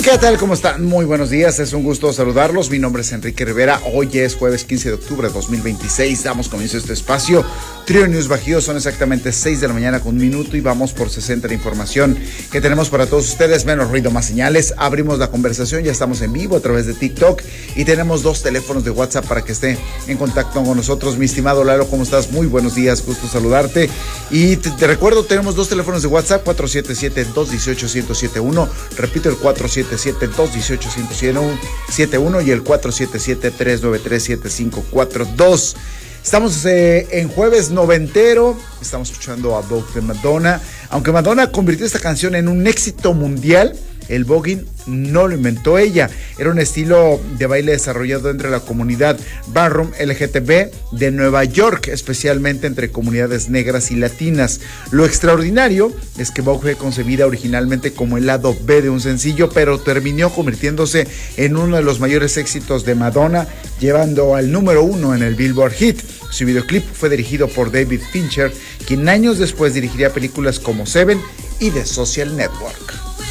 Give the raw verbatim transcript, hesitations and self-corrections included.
¿Qué tal? ¿Cómo están? Muy buenos días, es un gusto saludarlos. Mi nombre es Enrique Rivera. Hoy es jueves quince de octubre de dos mil veintiséis. Damos comienzo a este espacio. Trio News Bajío, son exactamente seis de la mañana con un minuto y vamos por sesenta de información que tenemos para todos ustedes. Menos ruido, más señales. Abrimos la conversación, ya estamos en vivo a través de TikTok y tenemos dos teléfonos de WhatsApp para que esté en contacto con nosotros. Mi estimado Lalo, ¿cómo estás? Muy buenos días, gusto saludarte. Y te, te recuerdo, tenemos dos teléfonos de WhatsApp, cuatro siete siete, dos uno ocho, uno cero siete uno. Repito, el cuatro siete siete, dos uno ocho, uno cero siete uno y el cuatro siete siete, tres nueve tres, siete cinco cuatro dos. Estamos eh, en jueves noventero, estamos escuchando a Vogue de Madonna. Aunque Madonna convirtió esta canción en un éxito mundial, el voguing no lo inventó ella. Era un estilo de baile desarrollado entre la comunidad ballroom L G B T de Nueva York, especialmente entre comunidades negras y latinas. Lo extraordinario es que Vogue fue concebida originalmente como el lado B de un sencillo, pero terminó convirtiéndose en uno de los mayores éxitos de Madonna, llevando al número uno en el Billboard Hit. Su videoclip fue dirigido por David Fincher, quien años después dirigiría películas como Seven y The Social Network.